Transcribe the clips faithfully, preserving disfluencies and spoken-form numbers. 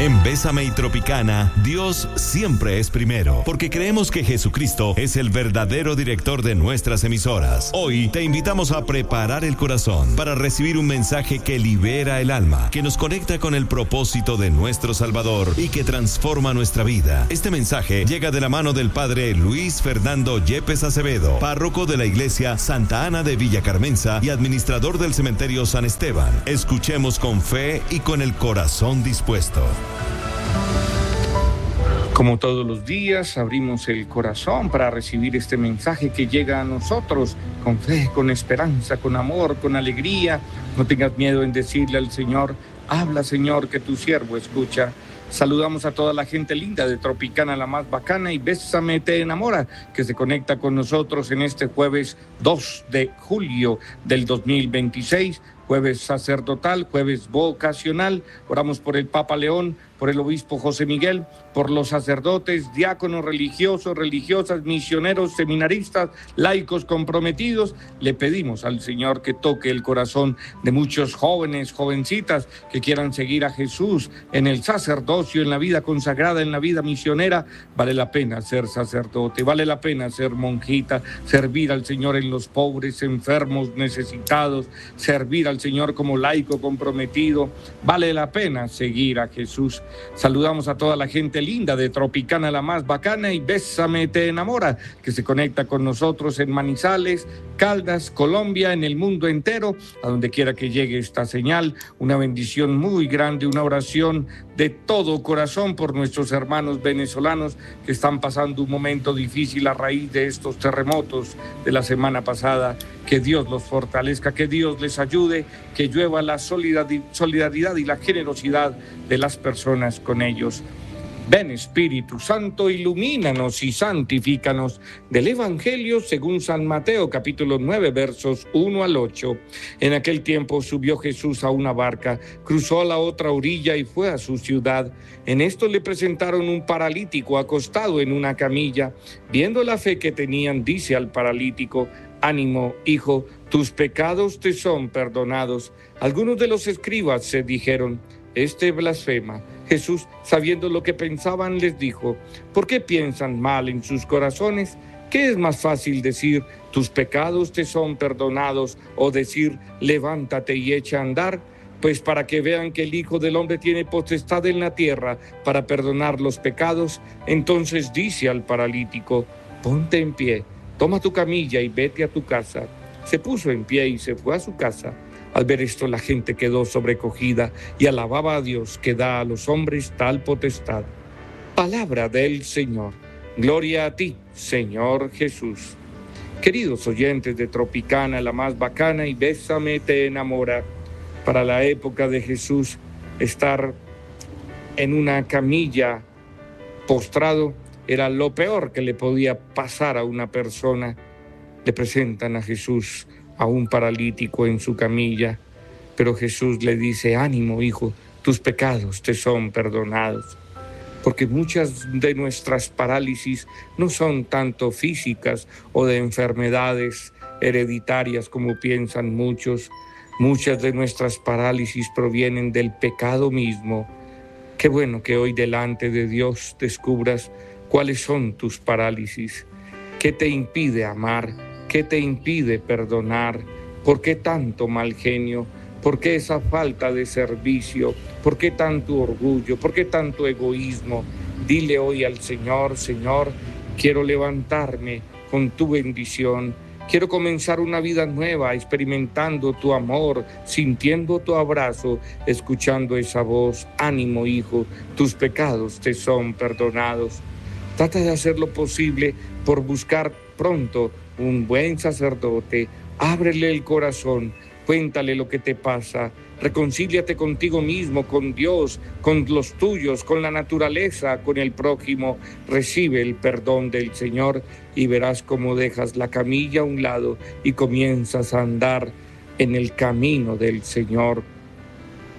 En Bésame y Tropicana, Dios siempre es primero, porque creemos que Jesucristo es el verdadero director de nuestras emisoras. Hoy te invitamos a preparar el corazón para recibir un mensaje que libera el alma, que nos conecta con el propósito de nuestro Salvador y que transforma nuestra vida. Este mensaje llega de la mano del Padre Luis Fernando Yepes Acevedo, párroco de la Iglesia Santa Ana de Villa Carmenza y administrador del Cementerio San Esteban. Escuchemos con fe y con el corazón dispuesto. Como todos los días, abrimos el corazón para recibir este mensaje que llega a nosotros con fe, con esperanza, con amor, con alegría. No tengas miedo en decirle al Señor: habla, Señor, que tu siervo escucha. Saludamos a toda la gente linda de Tropicana, la más bacana, y Bésame te enamora, que se conecta con nosotros en este jueves dos de julio del dos mil veintiséis, jueves sacerdotal, jueves vocacional. Oramos por el Papa León, por el obispo José Miguel, por los sacerdotes, diáconos, religiosos, religiosas, misioneros, seminaristas, laicos comprometidos. Le pedimos al Señor que toque el corazón de muchos jóvenes, jovencitas que quieran seguir a Jesús en el sacerdocio, en la vida consagrada, en la vida misionera. Vale la pena ser sacerdote, vale la pena ser monjita, servir al Señor en los pobres, enfermos, necesitados, servir al Señor como laico comprometido. Vale la pena seguir a Jesús. Saludamos a toda la gente linda de Tropicana, la más bacana, y Bésame te enamora, que se conecta con nosotros en Manizales, Caldas, Colombia, en el mundo entero, a donde quiera que llegue esta señal. Una bendición muy grande, una oración de todo corazón por nuestros hermanos venezolanos que están pasando un momento difícil a raíz de estos terremotos de la semana pasada. Que Dios los fortalezca, que Dios les ayude, que llueva la solidaridad y la generosidad de las personas con ellos. Ven, Espíritu Santo, ilumínanos y santifícanos. Del Evangelio según San Mateo, capítulo nueve, versos uno al ocho. En aquel tiempo subió Jesús a una barca, cruzó a la otra orilla y fue a su ciudad. En esto le presentaron un paralítico acostado en una camilla. Viendo la fe que tenían, dice al paralítico: ánimo, hijo, tus pecados te son perdonados. Algunos de los escribas se dijeron: este blasfema. Jesús, sabiendo lo que pensaban, les dijo: ¿por qué piensan mal en sus corazones? ¿Qué es más fácil decir: tus pecados te son perdonados, o decir: levántate y echa a andar? Pues para que vean que el Hijo del Hombre tiene potestad en la tierra para perdonar los pecados, entonces dice al paralítico: ponte en pie, toma tu camilla y vete a tu casa. Se puso en pie y se fue a su casa. Al ver esto, la gente quedó sobrecogida y alababa a Dios, que da a los hombres tal potestad. Palabra del Señor. Gloria a ti, Señor Jesús. Queridos oyentes de Tropicana, la más bacana, y Bésame te enamora. Para la época de Jesús, estar en una camilla postrado era lo peor que le podía pasar a una persona. Le presentan a Jesús a un paralítico en su camilla, pero Jesús le dice: ánimo, hijo, tus pecados te son perdonados. Porque muchas de nuestras parálisis no son tanto físicas o de enfermedades hereditarias como piensan muchos. Muchas de nuestras parálisis provienen del pecado mismo. Qué bueno que hoy delante de Dios descubras cuáles son tus parálisis. ¿Qué te impide amar? ¿Qué te impide perdonar? ¿Por qué tanto mal genio? ¿Por qué esa falta de servicio? ¿Por qué tanto orgullo? ¿Por qué tanto egoísmo? Dile hoy al Señor: Señor, quiero levantarme con tu bendición. Quiero comenzar una vida nueva, experimentando tu amor, sintiendo tu abrazo, escuchando esa voz: ánimo, hijo, tus pecados te son perdonados. Trata de hacer lo posible por buscar pronto un buen sacerdote. Ábrele el corazón, cuéntale lo que te pasa, reconcíliate contigo mismo, con Dios, con los tuyos, con la naturaleza, con el prójimo. Recibe el perdón del Señor y verás cómo dejas la camilla a un lado y comienzas a andar en el camino del Señor.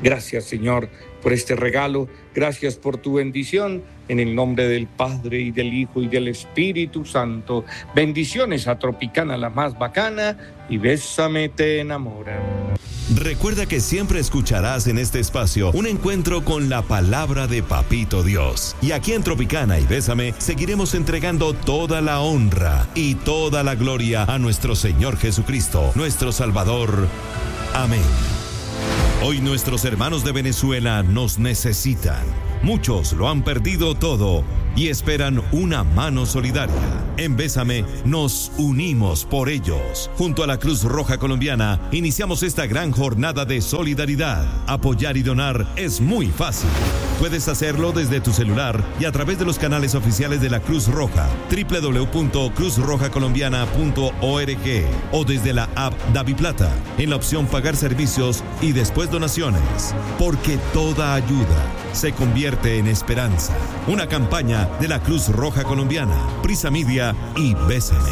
Gracias, Señor, por este regalo. Gracias por tu bendición. En el nombre del Padre, y del Hijo, y del Espíritu Santo. Bendiciones a Tropicana, la más bacana, y Bésame te enamora. Recuerda que siempre escucharás en este espacio un encuentro con la palabra de Papito Dios. Y aquí en Tropicana y Bésame seguiremos entregando toda la honra y toda la gloria a nuestro Señor Jesucristo, nuestro Salvador. Amén. Hoy nuestros hermanos de Venezuela nos necesitan. Muchos lo han perdido todo y esperan una mano solidaria. En Bésame nos unimos por ellos. Junto a la Cruz Roja Colombiana iniciamos esta gran jornada de solidaridad. Apoyar y donar es muy fácil. Puedes hacerlo desde tu celular y a través de los canales oficiales de la Cruz Roja, doble u doble u doble u punto cruz roja colombiana punto org, o desde la app DaviPlata, en la opción Pagar servicios y después donaciones. Porque toda ayuda se convierte en esperanza. Una campaña de la Cruz Roja Colombiana, Prisa Media y Bésame.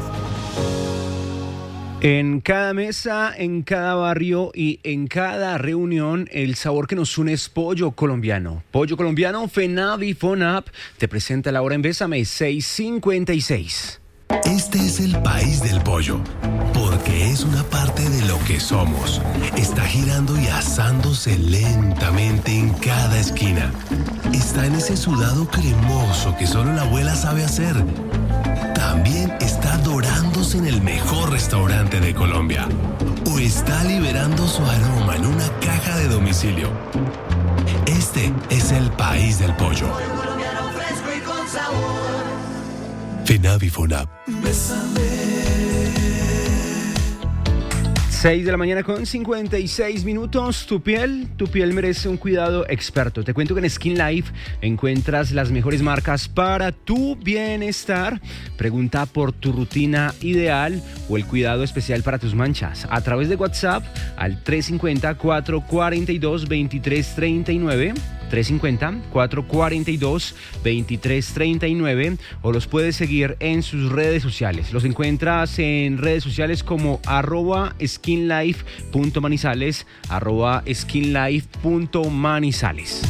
En cada mesa, en cada barrio y en cada reunión, el sabor que nos une es pollo colombiano. Pollo colombiano, FENAV y FONAP te presenta la hora en Bésame seis cincuenta y seis. Este es el país del pollo, porque es una parte de lo que somos. Está girando y asándose lentamente en cada esquina. Está en ese sudado cremoso que solo la abuela sabe hacer. También está dorándose en el mejor restaurante de Colombia. O está liberando su aroma en una caja de domicilio. Este es el país del pollo. Pollo colombiano fresco y con sabor. FENAV y FONAP. seis de la mañana con cincuenta y seis minutos. Tu piel, tu piel merece un cuidado experto. Te cuento que en Skin Life encuentras las mejores marcas para tu bienestar. Pregunta por tu rutina ideal o el cuidado especial para tus manchas a través de WhatsApp al tres cinco cero, cuatro cuatro dos, dos tres tres nueve. tres cinco cero, cuatro cuatro dos, dos tres tres nueve, o los puedes seguir en sus redes sociales. Los encuentras en redes sociales como arroba skinlife.manizales, arroba skinlife.manizales.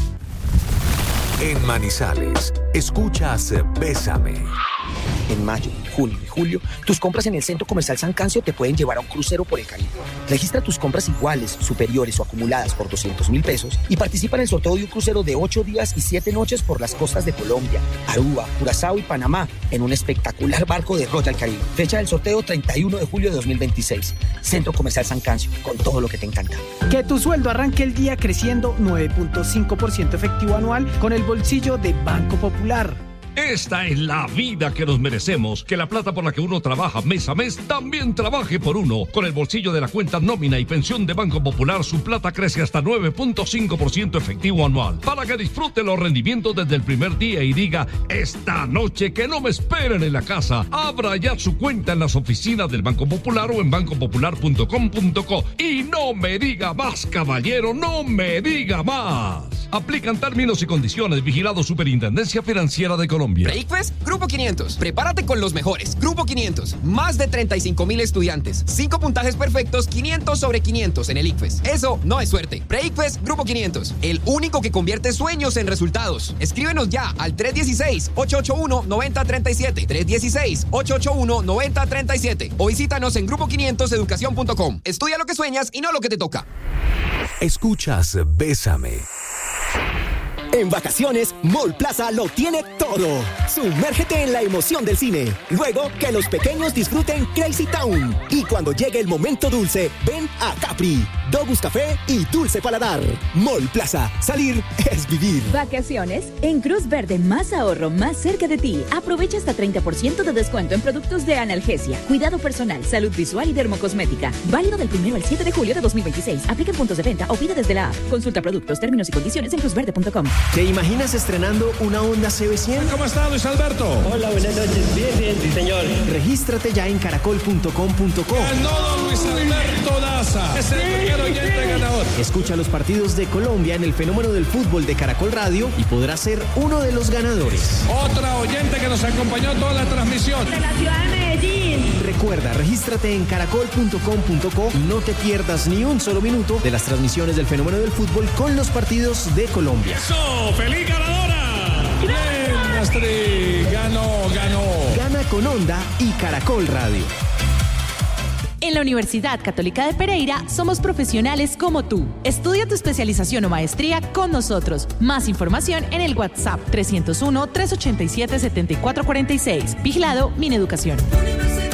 En Manizales, escuchas Bésame. En mayo, junio y julio, tus compras en el Centro Comercial San Cancio te pueden llevar a un crucero por el Caribe. Registra tus compras iguales, superiores o acumuladas por doscientos mil pesos y participa en el sorteo de un crucero de ocho días y siete noches por las costas de Colombia, Aruba, Curazao y Panamá en un espectacular barco de Royal Caribe. Fecha del sorteo treinta y uno de julio de dos mil veintiséis. Centro Comercial San Cancio, con todo lo que te encanta. Que tu sueldo arranque el día creciendo nueve punto cinco por ciento efectivo anual con el bolsillo de Banco Popular. Esta es la vida que nos merecemos, que la plata por la que uno trabaja mes a mes también trabaje por uno. Con el bolsillo de la cuenta nómina y pensión de Banco Popular, su plata crece hasta nueve punto cinco por ciento efectivo anual, para que disfrute los rendimientos desde el primer día y diga, esta noche que no me esperen en la casa. Abra ya su cuenta en las oficinas del Banco Popular o en banco popular punto com punto co. Y no me diga más, caballero, no me diga más. Aplican términos y condiciones. Vigilado Superintendencia Financiera de Colombia. Breakfast, Grupo quinientos. Prepárate con los mejores. Grupo quinientos. Más de treinta y cinco mil estudiantes. cinco puntajes perfectos, quinientos sobre quinientos en el ICFES. Eso no es suerte. Breakfast, Grupo quinientos. El único que convierte sueños en resultados. Escríbenos ya al tres uno seis, ocho ocho uno, nueve cero tres siete. tres uno seis, ocho ocho uno, nueve cero tres siete. O visítanos en grupo quinientos educación punto com. Estudia lo que sueñas y no lo que te toca. Escuchas Bésame. En vacaciones, Mall Plaza lo tiene todo. Sumérgete en la emoción del cine. Luego, que los pequeños disfruten Crazy Town. Y cuando llegue el momento dulce, ven a Capri, Dogus Café y Dulce Paladar. Mall Plaza. Salir es vivir. Vacaciones en Cruz Verde. Más ahorro, más cerca de ti. Aprovecha hasta treinta por ciento de descuento en productos de analgesia, cuidado personal, salud visual y dermocosmética. Válido del primero al siete de julio de dos mil veintiséis. Aplica en puntos de venta o pide desde la app. Consulta productos, términos y condiciones en cruz verde punto com. ¿Te imaginas estrenando una Honda C B cien? ¿Cómo está, Luis Alberto? Hola, buenas noches. Bien, bien, sí, señor. Regístrate ya en caracol punto com punto co. Ganó Luis Alberto Daza. Es el primer oyente ganador. Escucha los partidos de Colombia en el fenómeno del fútbol de Caracol Radio y podrás ser uno de los ganadores. Otra oyente que nos acompañó toda la transmisión. De la ciudad de Medellín. Recuerda, regístrate en caracol punto com punto co y no te pierdas ni un solo minuto de las transmisiones del fenómeno del fútbol con los partidos de Colombia. ¡Eso! ¡Feliz ganadora! ¡Bien, Astrid! ¡Ganó, ganó! Gana con Onda y Caracol Radio. En la Universidad Católica de Pereira somos profesionales como tú. Estudia tu especialización o maestría con nosotros. Más información en el WhatsApp tres cero uno, tres ocho siete, siete cuatro cuatro seis. Vigilado Mineducación.